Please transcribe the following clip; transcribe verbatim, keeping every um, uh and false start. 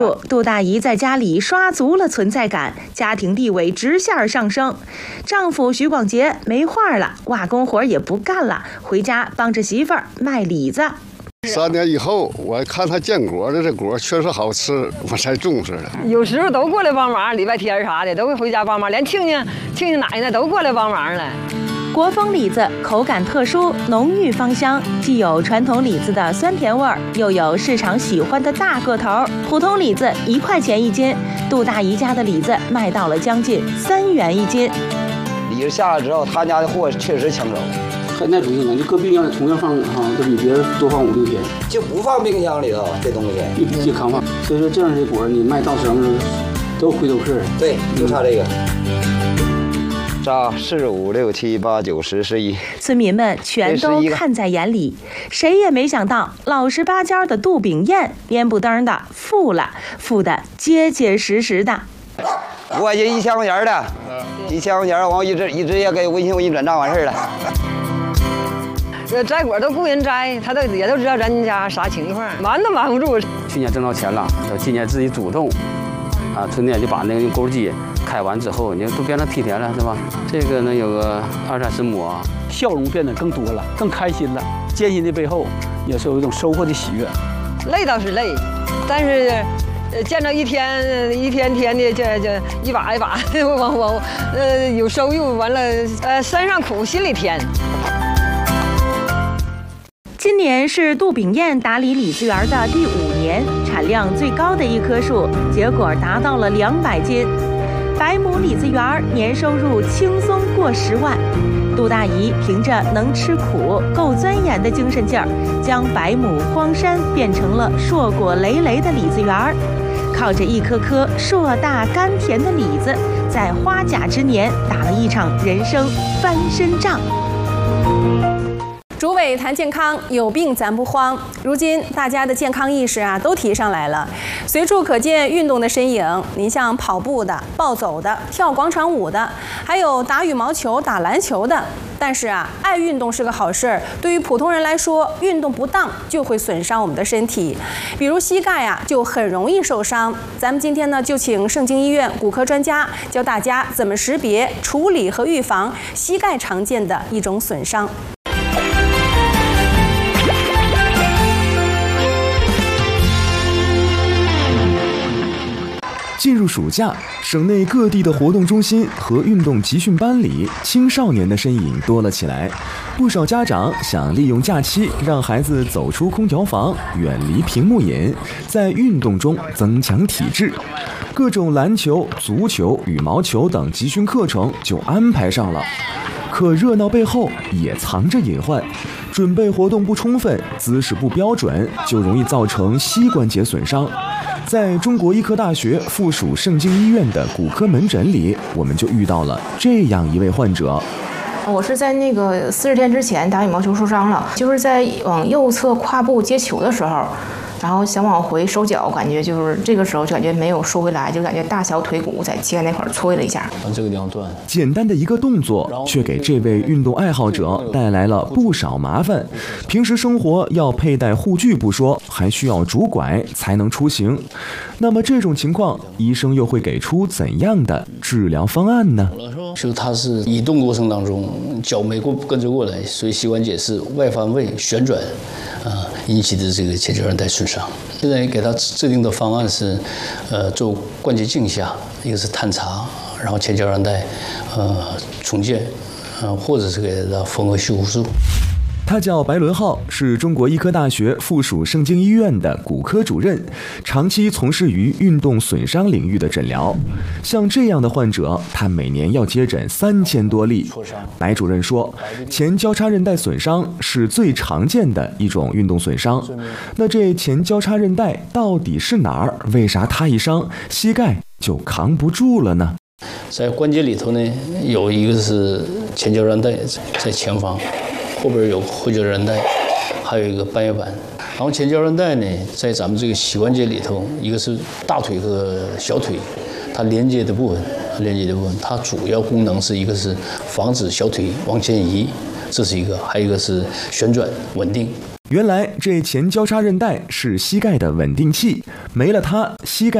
杜大姨在家里刷足了存在感，家庭地位直线上升。丈夫徐广杰没话了，瓦工活也不干了，回家帮着媳妇儿卖李子。 三年以后，我看他建果的这果确实好吃，我才重视了。 有时候都过来帮忙，礼拜天啥的都会回家帮忙，连亲戚、亲戚奶奶都过来帮忙了。 国风李子口感特殊，浓郁芳香，既有传统李子的酸甜味儿，又有市场喜欢的大个头。普通李子一块钱一斤，杜大姨家的李子卖到了将近三元一斤。 李子下来之后，他家的货确实抢走。 很耐储性，就搁冰箱里同样放哈，都比别人多放五六天。 就不放冰箱里头，这东西越越抗放。所以说这样的果你卖到什么时候都回头客。 对，就差这个。扎四五六七八九十十一， 村民们全都看在眼里，谁也没想到老实巴交的杜炳燕颠不登的富了，富的结结实实的。 五块钱一千块钱的，一千块钱完我一直一直接给微信我一转账完事儿了。 这摘果都雇人摘，他都也都知道咱家啥情况，瞒都瞒不住。 去年挣到钱了，到今年自己主动，啊，春天就把那个用钩机开完之后，你都变成梯田了，是吧？这个呢有个二三十亩啊，笑容变得更多了，更开心了。艰辛的背后也是有一种收获的喜悦。 累倒是累，但是，呃，见着一天一天天的这这一把一把的往往，呃，有收入，完了，呃，身上苦，心里甜。 今年是杜炳燕打理李子园的第五年，产量最高的一棵树，结果达到了两百斤。百亩李子园年收入轻松过十万。杜大姨凭着能吃苦、够钻研的精神劲儿，将百亩荒山变成了硕果累累的李子园，靠着一颗颗硕大甘甜的李子，在花甲之年打了一场人生翻身仗。 主委谈健康，有病咱不慌。如今大家的健康意识啊都提上来了，随处可见运动的身影。您像跑步的、暴走的、跳广场舞的，还有打羽毛球、打篮球的。但是啊，爱运动是个好事儿。对于普通人来说，运动不当就会损伤我们的身体，比如膝盖啊就很容易受伤。咱们今天呢就请盛京医院骨科专家教大家怎么识别、处理和预防膝盖常见的一种损伤。 进入暑假，省内各地的活动中心和运动集训班里，青少年的身影多了起来。不少家长想利用假期让孩子走出空调房，远离屏幕瘾，在运动中增强体质。各种篮球、足球、羽毛球等集训课程就安排上了。可热闹背后也藏着隐患，准备活动不充分，姿势不标准，就容易造成膝关节损伤。在中国医科大学附属盛京医院的骨科门诊里，我们就遇到了这样一位患者。 我是在那个四十天之前打羽毛球受伤了，就是在往右侧胯部接球的时候，然后想往回收脚，感觉就是这个时候就感觉没有收回来，就感觉大小腿骨在膝盖那块搓了一下， 这个地方断。 简单的一个动作，却给这位运动爱好者带来了不少麻烦。平时生活要佩戴护具不说，还需要拄拐才能出行。那么这种情况，医生又会给出怎样的治疗方案呢？ 就是他是移动过程当中脚没过跟着过来，所以膝关节是外翻位旋转，啊、呃、引起的这个前脚韧带损伤。现在给他制定的方案是，呃，做关节镜下，一个是探查，然后前脚韧带，呃，重建，呃，或者是给他缝合修复术。 他叫白伦浩，是中国医科大学附属盛京医院的骨科主任，长期从事于运动损伤领域的诊疗。像这样的患者，他每年要接诊三千多例。白主任说，前交叉韧带损伤是最常见的一种运动损伤。那这前交叉韧带到底是哪儿？为啥他一伤，膝盖就扛不住了呢？ 在关节里头呢，有一个是前交韧带在前方。后边有后脚韧带，还有一个半月板。然后前脚韧带呢，在咱们这个膝关节里头，一个是大腿和小腿，它连接的部分，连接的部分，它主要功能是一个是防止小腿往前移，这是一个；还有一个是旋转稳定。 原来这前交叉韧带是膝盖的稳定器，没了它，膝盖